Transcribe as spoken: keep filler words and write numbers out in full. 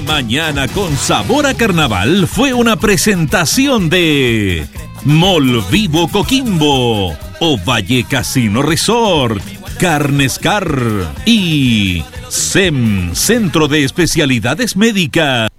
mañana con sabor a carnaval fue una presentación de Mall Vivo Coquimbo, Ovalle Casino Resort, Carnescar y S E M, Centro de Especialidades Médicas.